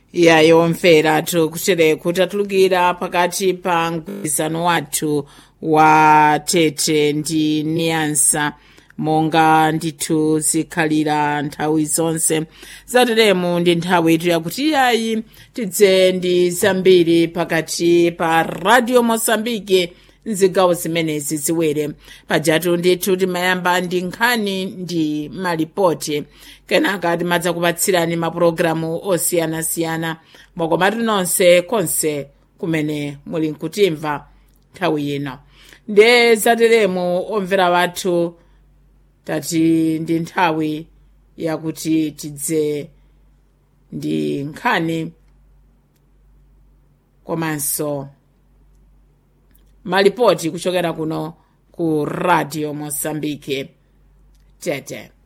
yayo mfera tikutere kutatulukira pakati pa mgwirizano wathu wa Tete ndi Niasa monga ndithu zikhalira nthawi zonse zateremu ndi nthawi itu yakuti yayi tidze ndi zambiri pakati pa Radio Mosambike nzigawo zimenezi ziwere pajatu ndithu timayamba ndi nkhani ndi malipoti kenaka timadza kupatsirani mapulogalamu osiyanasiyana mwakomatu nonse konse kumene muli nkutimva nthawi ino ndiye zateremu omvera wathu tati ndi nthawi yakuti tidze ndi nkhani komanso malipoti kuchokera kuno ku Radio Mosambike Tete.